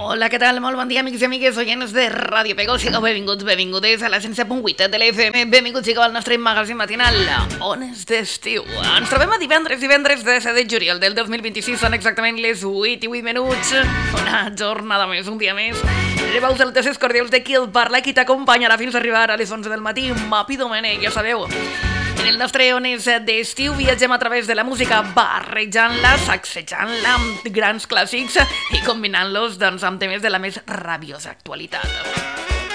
Hola, què tal? Molt bon dia, amics i amigues, oients de Ràdio Pego. Sigueu benvinguts, benvingudes a la 107.8 de l'FM. Benvinguts, sigueu al nostre magazín matinal, Ones d'Estiu. Ens trobem a divendres de 17 de juliol del 2026. Són exactament les 8 i 8 minuts. Una jornada més, un dia més. Rebeu salutacions cordials de qui el parla, qui t'acompanyarà fins a arribar a les 11 del matí. Mapi Domènech, ja sabeu. En el nostre Ones d'Estiu viatgem a través de la música, barrejant-la, sacsejant-la amb grans clàssics i combinant-los doncs, amb temes de la més rabiosa actualitat.